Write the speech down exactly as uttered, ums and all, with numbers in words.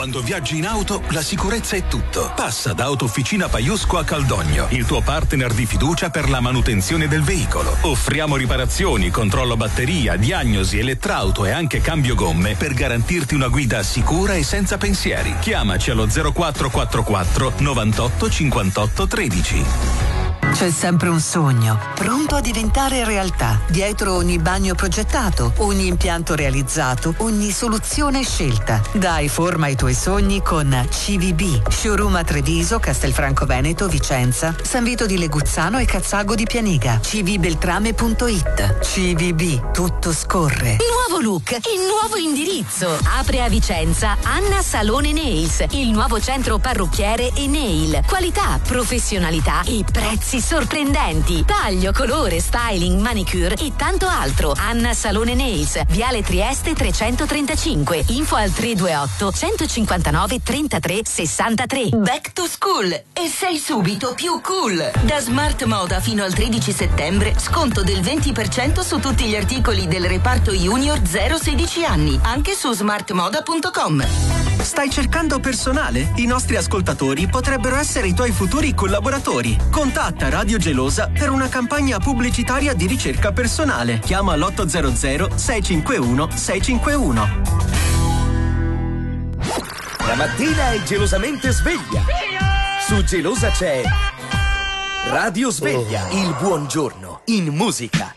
Quando viaggi in auto, la sicurezza è tutto. Passa da Autofficina Paiusco a Caldogno, il tuo partner di fiducia per la manutenzione del veicolo. Offriamo riparazioni, controllo batteria, diagnosi, elettrauto e anche cambio gomme per garantirti una guida sicura e senza pensieri. Chiamaci allo zero quattro quattro quattro novantotto cinquantotto tredici. C'è sempre un sogno, pronto a diventare realtà. Dietro ogni bagno progettato, ogni impianto realizzato, ogni soluzione scelta. Dai forma ai tuoi sogni con C V B. Showroom a Treviso, Castelfranco Veneto, Vicenza, San Vito di Leguzzano e Cazzago di Pianiga. c v beltrame punto it. C V B, tutto scorre. Nuovo look e nuovo indirizzo. Apre a Vicenza Anna Salone Nails, il nuovo centro parrucchiere e nail. Qualità, professionalità e prezzi sorprendenti. Taglio, colore, styling, manicure e tanto altro. Anna Salone Nails, Viale Trieste trecentotrentacinque. Info al tre due otto centocinquantanove trentatré sessantatré. Back to school e sei subito più cool. Da Smart Moda fino al tredici settembre sconto del venti per cento su tutti gli articoli del reparto Junior zero sedici anni, anche su smart moda punto com. Stai cercando personale? I nostri ascoltatori potrebbero essere i tuoi futuri collaboratori. Contatta Radio Gelosa per una campagna pubblicitaria di ricerca personale. Chiama l'otto zero zero sei cinque uno sei cinque uno. La mattina è gelosamente sveglia. Su Gelosa c'è Radio Sveglia, il buongiorno in musica.